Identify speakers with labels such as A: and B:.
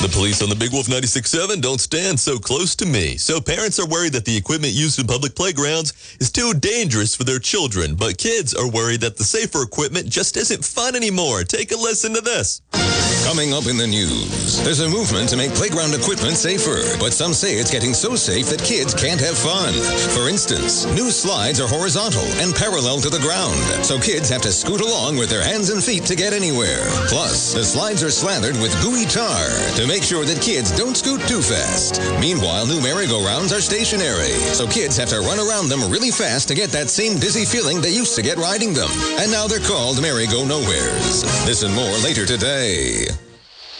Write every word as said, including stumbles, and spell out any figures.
A: The police on the Big Wolf ninety-six point seven don't stand so close to me. So parents are worried that the equipment used in public playgrounds is too dangerous for their children. But kids are worried that the safer equipment just isn't fun anymore. Take a listen to this.
B: Coming up in the news, there's a movement to make playground equipment safer, but some say it's getting so safe that kids can't have fun. For instance, new slides are horizontal and parallel to the ground, so kids have to scoot along with their hands and feet to get anywhere. Plus, the slides are slathered with gooey tar to make sure that kids don't scoot too fast. Meanwhile, new merry-go-rounds are stationary, so kids have to run around them really fast to get that same dizzy feeling they used to get riding them. And now they're called merry-go-nowheres. This and more later today.